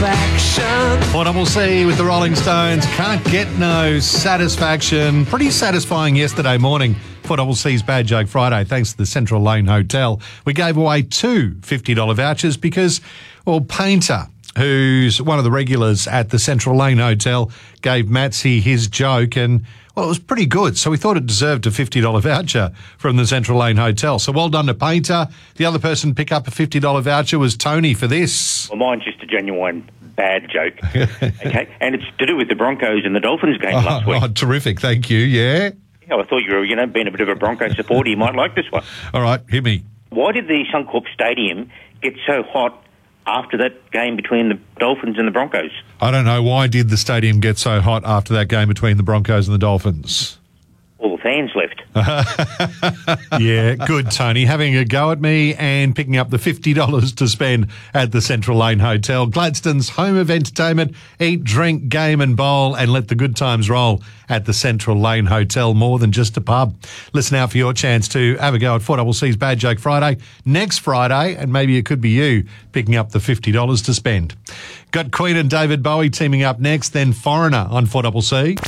satisfaction. 4CC with the Rolling Stones. Can't get no satisfaction. Pretty satisfying yesterday morning. 4CC's Bad Joke Friday, thanks to the Central Lane Hotel. We gave away two $50 vouchers because, well, Painter, who's one of the regulars at the Central Lane Hotel, gave Matsy his joke and, well, it was pretty good. So we thought it deserved a $50 voucher from the Central Lane Hotel. So well done to Painter. The other person to pick up a $50 voucher was Tony for this. Well, mine's just a genuine bad joke. Okay, and it's to do with the Broncos and the Dolphins game last week. Oh, terrific. Thank you. Yeah. I thought you were, being a bit of a Broncos supporter, you might like this one. All right, hit me. Why did the Suncorp Stadium get so hot after that game between the Dolphins and the Broncos? I don't know. Why did the stadium get so hot after that game between the Broncos and the Dolphins? All the fans left. Yeah, good, Tony. Having a go at me and picking up the $50 to spend at the Central Lane Hotel. Gladstone's home of entertainment. Eat, drink, game and bowl and let the good times roll at the Central Lane Hotel. More than just a pub. Listen out for your chance to have a go at 4CC's Bad Joke Friday next Friday, and maybe it could be you picking up the $50 to spend. Got Queen and David Bowie teaming up next, then Foreigner on 4CC.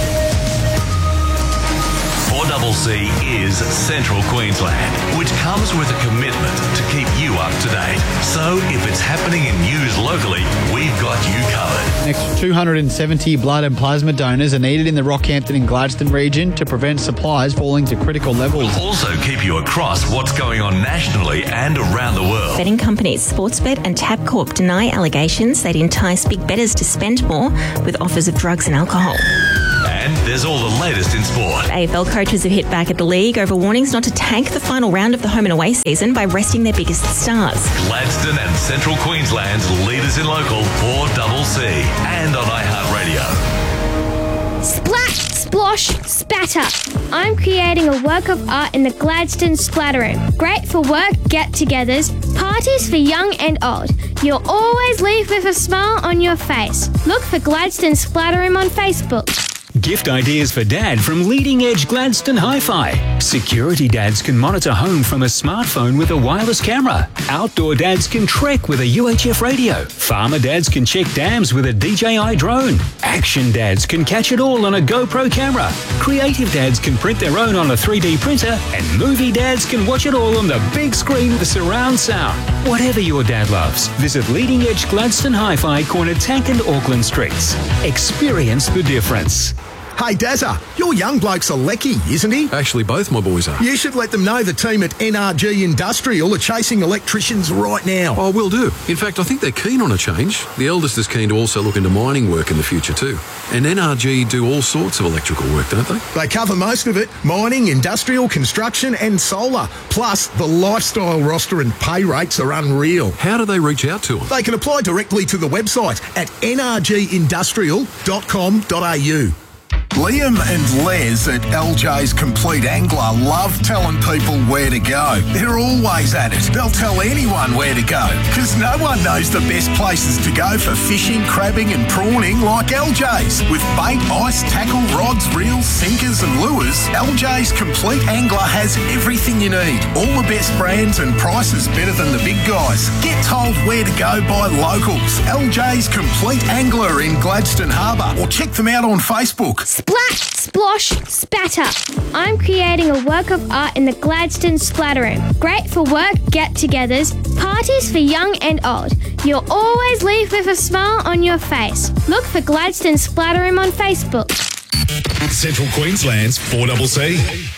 4CC is Central Queensland, which comes with a commitment to keep you up to date. So if it's happening in news locally, we've got you covered. Next 270 blood and plasma donors are needed in the Rockhampton and Gladstone region to prevent supplies falling to critical levels. We'll also keep you across what's going on nationally and around the world. Betting companies Sportsbet and Tabcorp deny allegations they'd entice big bettors to spend more with offers of drugs and alcohol. And there's all the latest in sport. AFL coaches have hit back at the league over warnings not to tank the final round of the home and away season by resting their biggest stars. Gladstone and Central Queensland's leaders in local 4CC and on iHeartRadio. Splash, splosh, spatter. I'm creating a work of art in the Gladstone Splatter Room. Great for work, get-togethers, parties for young and old. You'll always leave with a smile on your face. Look for Gladstone Splatter Room on Facebook. Gift ideas for Dad from Leading Edge Gladstone Hi-Fi. Security dads can monitor home from a smartphone with a wireless camera. Outdoor dads can trek with a UHF radio. Farmer dads can check dams with a DJI drone. Action dads can catch it all on a GoPro camera. Creative dads can print their own on a 3D printer. And movie dads can watch it all on the big screen with surround sound. Whatever your dad loves, visit Leading Edge Gladstone Hi-Fi, corner Tank and Auckland Streets. Experience the difference. Hey, Dazza, your young bloke's a lecky, isn't he? Actually, both my boys are. You should let them know the team at NRG Industrial are chasing electricians right now. Oh, will do. In fact, I think they're keen on a change. The eldest is keen to also look into mining work in the future too. And NRG do all sorts of electrical work, don't they? They cover most of it. Mining, industrial, construction and solar. Plus, the lifestyle roster and pay rates are unreal. How do they reach out to them? They can apply directly to the website at nrgindustrial.com.au. Liam and Les at LJ's Complete Angler love telling people where to go. They're always at it. They'll tell anyone where to go because no one knows the best places to go for fishing, crabbing and prawning like LJ's. With bait, ice, tackle, rods, reels, sinkers and lures, LJ's Complete Angler has everything you need. All the best brands and prices better than the big guys. Get told where to go by locals. LJ's Complete Angler in Gladstone Harbour, or check them out on Facebook. Splash, splosh, spatter. I'm creating a work of art in the Gladstone Splatter Room. Great for work, get-togethers, parties for young and old. You'll always leave with a smile on your face. Look for Gladstone Splatter Room on Facebook. Central Queensland's 4CC.